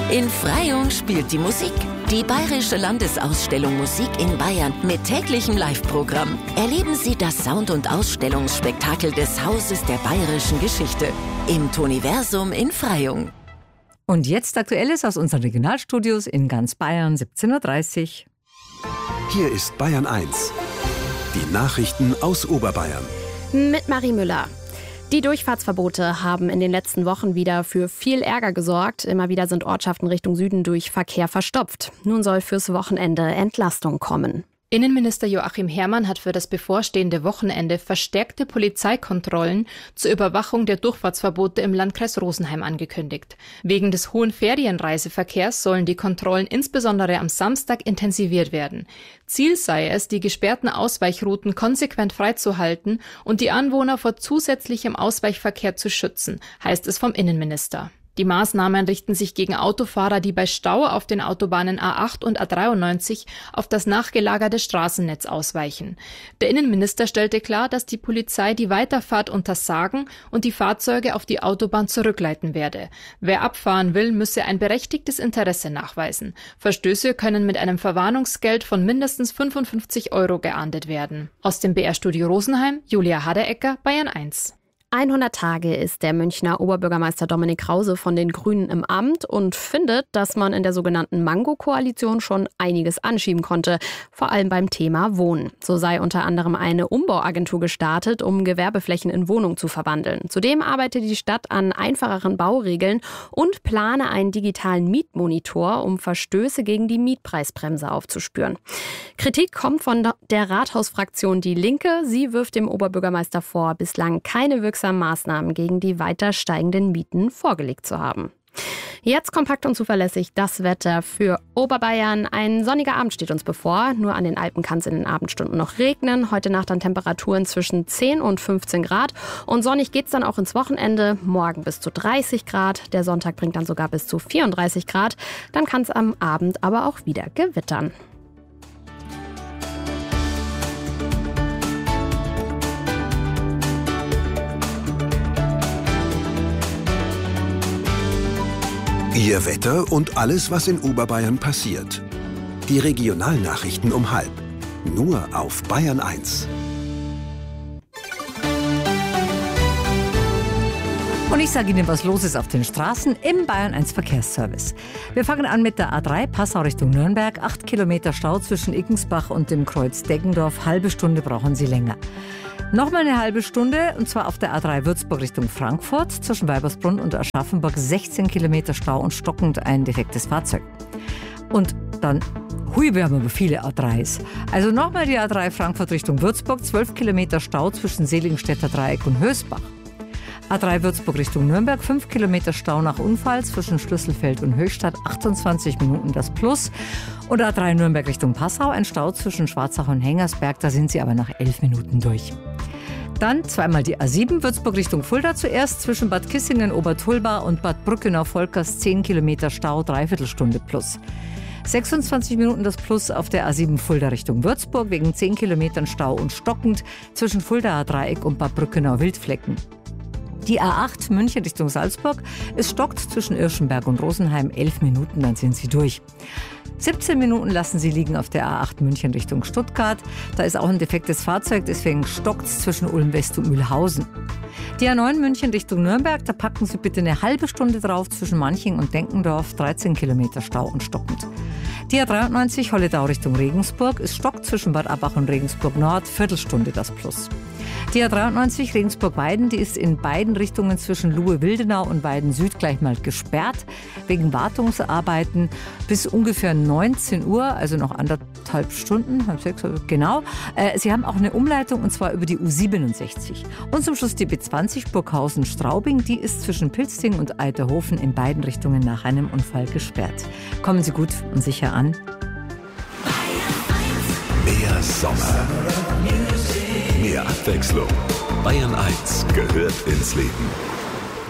In Freyung spielt die Musik. Die Bayerische Landesausstellung Musik in Bayern mit täglichem Live-Programm. Erleben Sie das Sound- und Ausstellungsspektakel des Hauses der bayerischen Geschichte im Toniversum in Freyung. Und jetzt Aktuelles aus unseren Regionalstudios in ganz Bayern, 17:30 Uhr. Hier ist Bayern 1. Die Nachrichten aus Oberbayern. Mit Marie Müller. Die Durchfahrtsverbote haben in den letzten Wochen wieder für viel Ärger gesorgt. Immer wieder sind Ortschaften Richtung Süden durch Verkehr verstopft. Nun soll fürs Wochenende Entlastung kommen. Innenminister Joachim Herrmann hat für das bevorstehende Wochenende verstärkte Polizeikontrollen zur Überwachung der Durchfahrtsverbote im Landkreis Rosenheim angekündigt. Wegen des hohen Ferienreiseverkehrs sollen die Kontrollen insbesondere am Samstag intensiviert werden. Ziel sei es, die gesperrten Ausweichrouten konsequent freizuhalten und die Anwohner vor zusätzlichem Ausweichverkehr zu schützen, heißt es vom Innenminister. Die Maßnahmen richten sich gegen Autofahrer, die bei Stau auf den Autobahnen A8 und A93 auf das nachgelagerte Straßennetz ausweichen. Der Innenminister stellte klar, dass die Polizei die Weiterfahrt untersagen und die Fahrzeuge auf die Autobahn zurückleiten werde. Wer abfahren will, müsse ein berechtigtes Interesse nachweisen. Verstöße können mit einem Verwarnungsgeld von mindestens 55 € geahndet werden. Aus dem BR-Studio Rosenheim, Julia Haderecker, Bayern 1. 100 Tage ist der Münchner Oberbürgermeister Dominik Krause von den Grünen im Amt und findet, dass man in der sogenannten Mango-Koalition schon einiges anschieben konnte, vor allem beim Thema Wohnen. So sei unter anderem eine Umbauagentur gestartet, um Gewerbeflächen in Wohnungen zu verwandeln. Zudem arbeitet die Stadt an einfacheren Bauregeln und plane einen digitalen Mietmonitor, um Verstöße gegen die Mietpreisbremse aufzuspüren. Kritik kommt von der Rathausfraktion Die Linke. Sie wirft dem Oberbürgermeister vor, bislang keine wirksamen Maßnahmen gegen die weiter steigenden Mieten vorgelegt zu haben. Jetzt kompakt und zuverlässig das Wetter für Oberbayern. Ein sonniger Abend steht uns bevor. Nur an den Alpen kann es in den Abendstunden noch regnen. Heute Nacht dann Temperaturen zwischen 10 und 15 Grad. Und sonnig geht es dann auch ins Wochenende. Morgen bis zu 30 Grad. Der Sonntag bringt dann sogar bis zu 34 Grad. Dann kann es am Abend aber auch wieder gewittern. Ihr Wetter und alles, was in Oberbayern passiert. Die Regionalnachrichten um 12:30. Nur auf Bayern 1. Und ich sage Ihnen, was los ist auf den Straßen im Bayern 1 Verkehrsservice. Wir fangen an mit der A3 Passau Richtung Nürnberg. 8 Kilometer Stau zwischen Iggensbach und dem Kreuz Deggendorf. Halbe Stunde brauchen Sie länger. Nochmal eine halbe Stunde, und zwar auf der A3 Würzburg Richtung Frankfurt. Zwischen Weibersbrunn und Aschaffenburg 16 Kilometer Stau und stockend ein defektes Fahrzeug. Und dann, wir haben aber viele A3s. Also nochmal die A3 Frankfurt Richtung Würzburg. 12 Kilometer Stau zwischen Seligenstädter Dreieck und Hösbach. A3 Würzburg Richtung Nürnberg, 5 Kilometer Stau nach Unfall zwischen Schlüsselfeld und Höchstadt, 28 Minuten das Plus. Und A3 Nürnberg Richtung Passau, ein Stau zwischen Schwarzach und Hengersberg, da sind Sie aber nach 11 Minuten durch. Dann zweimal die A7 Würzburg Richtung Fulda zuerst, zwischen Bad Kissingen, Obertulba und Bad Brückenau-Volkers 10 Kilometer Stau, Dreiviertelstunde plus. 26 Minuten das Plus auf der A7 Fulda Richtung Würzburg, wegen 10 Kilometern Stau und stockend zwischen Fuldaer Dreieck und Bad Brückenau-Wildflecken. Die A8 München Richtung Salzburg, es stockt zwischen Irschenberg und Rosenheim, 11 Minuten, dann sind Sie durch. 17 Minuten lassen Sie liegen auf der A8 München Richtung Stuttgart. Da ist auch ein defektes Fahrzeug, deswegen stockt es zwischen Ulm West und Mühlhausen. Die A9 München Richtung Nürnberg, da packen Sie bitte eine halbe Stunde drauf zwischen Manching und Denkendorf, 13 Kilometer Stau und stockend. Die A93 Holledau Richtung Regensburg, es stockt zwischen Bad Abbach und Regensburg Nord, Viertelstunde das Plus. Die A93 Regensburg-Weiden, die ist in beiden Richtungen zwischen Luhe-Wildenau und Weiden Süd gleich mal gesperrt, wegen Wartungsarbeiten bis ungefähr 19 Uhr, also noch 1,5 Stunden, halb 6, genau. Sie haben auch eine Umleitung, und zwar über die U67. Und zum Schluss die B20 Burghausen-Straubing, die ist zwischen Pilzding und Eiterhofen in beiden Richtungen nach einem Unfall gesperrt. Kommen Sie gut und sicher an. Mehr Sommer. Mehr Abwechslung. Bayern 1 gehört ins Leben.